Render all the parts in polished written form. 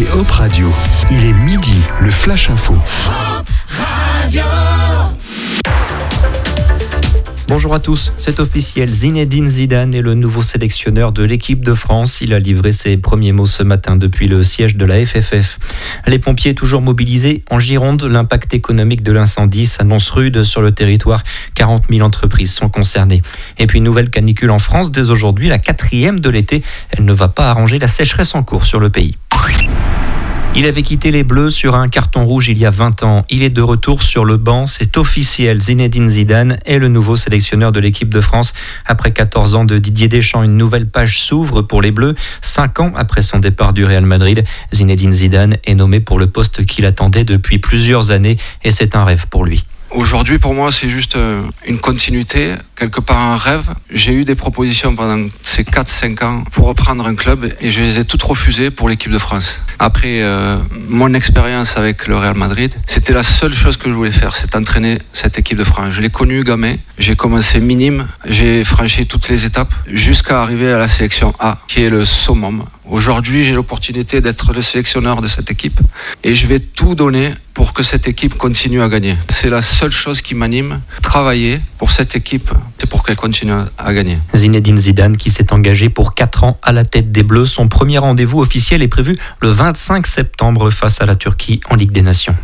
écoutez Hop Radio. Il est midi, le Flash Info. Hop Radio. Bonjour à tous, c'est officiel, Zinedine Zidane est le nouveau sélectionneur de l'équipe de France. Il a livré ses premiers mots ce matin depuis le siège de la FFF. Les pompiers toujours mobilisés en Gironde, l'impact économique de l'incendie s'annonce rude sur le territoire. 40 000 entreprises sont concernées. Et puis nouvelle canicule en France dès aujourd'hui, la 4e de l'été. Elle ne va pas arranger la sécheresse en cours sur le pays. Il avait quitté les Bleus sur un carton rouge il y a 20 ans. Il est de retour sur le banc. C'est officiel. Zinedine Zidane est le nouveau sélectionneur de l'équipe de France. Après 14 ans de Didier Deschamps, une nouvelle page s'ouvre pour les Bleus. 5 ans après son départ du Real Madrid, Zinedine Zidane est nommé pour le poste qu'il attendait depuis plusieurs années et c'est un rêve pour lui. Aujourd'hui, pour moi, c'est juste une continuité, quelque part un rêve. J'ai eu des propositions pendant ces 4-5 ans pour reprendre un club et je les ai toutes refusées pour l'équipe de France. Après mon expérience avec le Real Madrid, c'était la seule chose que je voulais faire, c'est entraîner cette équipe de France. Je l'ai connue gamin, j'ai commencé minime, j'ai franchi toutes les étapes jusqu'à arriver à la sélection A, qui est le summum. Aujourd'hui, j'ai l'opportunité d'être le sélectionneur de cette équipe et je vais tout donner pour que cette équipe continue à gagner. C'est la seule chose qui m'anime, travailler pour cette équipe, c'est pour qu'elle continue à gagner. Zinedine Zidane qui s'est engagé pour 4 ans à la tête des Bleus. Son premier rendez-vous officiel est prévu le 25 septembre face à la Turquie en Ligue des Nations.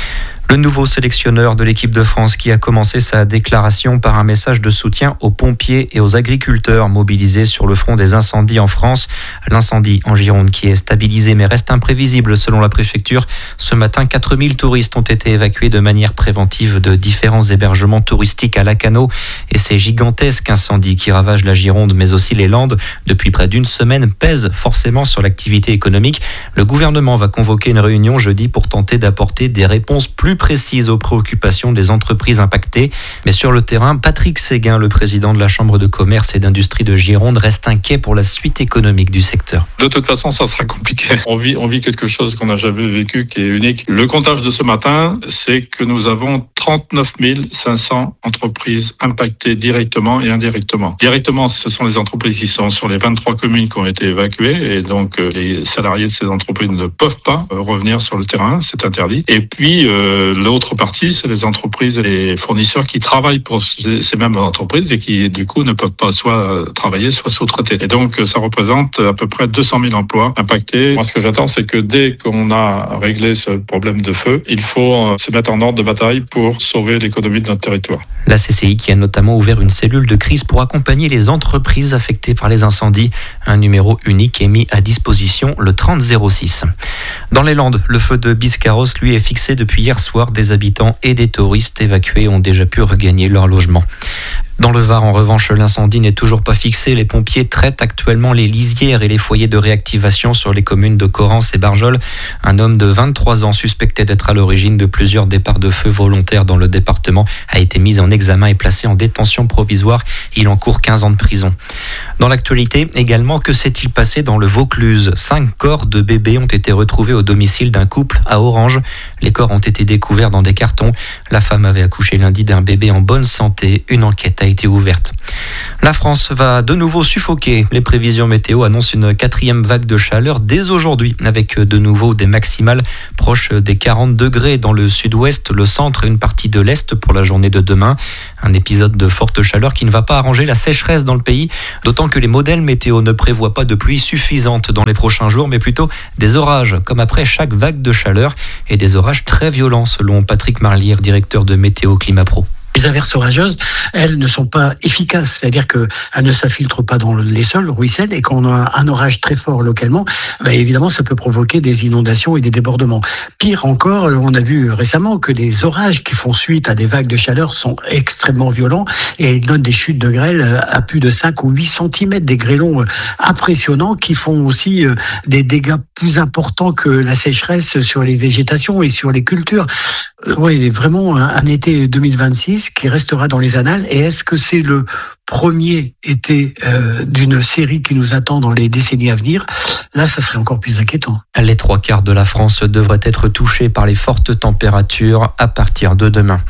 Le nouveau sélectionneur de l'équipe de France qui a commencé sa déclaration par un message de soutien aux pompiers et aux agriculteurs mobilisés sur le front des incendies en France. L'incendie en Gironde qui est stabilisé mais reste imprévisible selon la préfecture. Ce matin, 4000 touristes ont été évacués de manière préventive de différents hébergements touristiques à Lacanau. Et ces gigantesques incendies qui ravagent la Gironde mais aussi les Landes depuis près d'une semaine pèsent forcément sur l'activité économique. Le gouvernement va convoquer une réunion jeudi pour tenter d'apporter des réponses plus précise aux préoccupations des entreprises impactées. Mais sur le terrain, Patrick Séguin, le président de la Chambre de commerce et d'industrie de Gironde, reste inquiet pour la suite économique du secteur. De toute façon, ça sera compliqué. On vit quelque chose qu'on n'a jamais vécu, qui est unique. Le comptage de ce matin, c'est que nous avons 39 500 entreprises impactées directement et indirectement. Directement, ce sont les entreprises qui sont sur les 23 communes qui ont été évacuées et donc les salariés de ces entreprises ne peuvent pas revenir sur le terrain, c'est interdit. Et puis, l'autre partie, c'est les entreprises et les fournisseurs qui travaillent pour ces mêmes entreprises et qui, du coup, ne peuvent pas soit travailler, soit sous-traiter. Et donc, ça représente à peu près 200 000 emplois impactés. Moi, ce que j'attends, c'est que dès qu'on a réglé ce problème de feu, il faut se mettre en ordre de bataille pour sauver l'économie de notre territoire. La CCI qui a notamment ouvert une cellule de crise pour accompagner les entreprises affectées par les incendies. Un numéro unique est mis à disposition, le 3006. Dans les Landes, le feu de Biscarros, lui, est fixé depuis hier soir. Des habitants et des touristes évacués ont déjà pu regagner leur logement. Dans le Var, en revanche, l'incendie n'est toujours pas fixé. Les pompiers traitent actuellement les lisières et les foyers de réactivation sur les communes de Correns et Barjol. Un homme de 23 ans suspecté d'être à l'origine de plusieurs départs de feu volontaires dans le département a été mis en examen et placé en détention provisoire. Il encourt 15 ans de prison. Dans l'actualité également, que s'est-il passé dans le Vaucluse ? 5 corps de bébés ont été retrouvés au domicile d'un couple à Orange. Les corps ont été découverts dans des cartons. La femme avait accouché lundi d'un bébé en bonne santé. Une enquête a été ouverte. La France va de nouveau suffoquer. Les prévisions météo annoncent une 4e vague de chaleur dès aujourd'hui, avec de nouveau des maximales proches des 40 degrés dans le sud-ouest, le centre et une partie de l'est pour la journée de demain. Un épisode de forte chaleur qui ne va pas arranger la sécheresse dans le pays, d'autant que les modèles météo ne prévoient pas de pluie suffisante dans les prochains jours, mais plutôt des orages, comme après chaque vague de chaleur, et des orages très violents, selon Patrick Marlier, directeur de Météo Climat Pro. Les averses orageuses, elles ne sont pas efficaces, c'est-à-dire qu'elles ne s'infiltrent pas dans les sols, ruissellent, et quand on a un orage très fort localement, évidemment, ça peut provoquer des inondations et des débordements. Pire encore, on a vu récemment que les orages qui font suite à des vagues de chaleur sont extrêmement violents et ils donnent des chutes de grêle à plus de 5 ou 8 cm, des grêlons impressionnants qui font aussi des dégâts plus importants que la sécheresse sur les végétations et sur les cultures. Oui, vraiment un été 2026 qui restera dans les annales. Et est-ce que c'est le premier été d'une série qui nous attend dans les décennies à venir? Là, ça serait encore plus inquiétant. Les 3/4 de la France devraient être touchés par les fortes températures à partir de demain.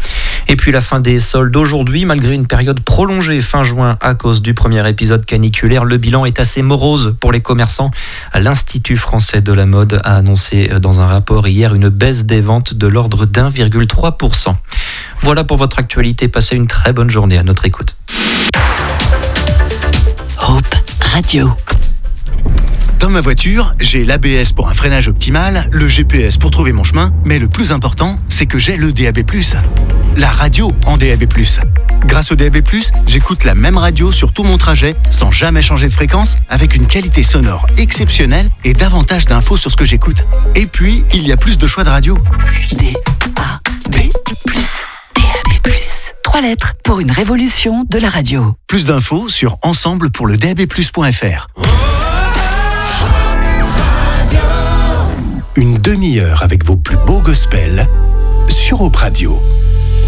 Et puis la fin des soldes aujourd'hui, malgré une période prolongée fin juin à cause du premier épisode caniculaire, le bilan est assez morose pour les commerçants. L'Institut français de la mode a annoncé dans un rapport hier une baisse des ventes de l'ordre d'1,3%. Voilà pour votre actualité, passez une très bonne journée à notre écoute. Hope Radio. Dans ma voiture, j'ai l'ABS pour un freinage optimal, le GPS pour trouver mon chemin, mais le plus important, c'est que j'ai le DAB+. La radio en DAB+. Grâce au DAB+, j'écoute la même radio sur tout mon trajet, sans jamais changer de fréquence, avec une qualité sonore exceptionnelle et davantage d'infos sur ce que j'écoute. Et puis, il y a plus de choix de radio. DAB+. DAB+. 3 lettres pour une révolution de la radio. Plus d'infos sur ensemble pour le DAB+.fr. Une demi-heure avec vos plus beaux gospels sur Hope Radio.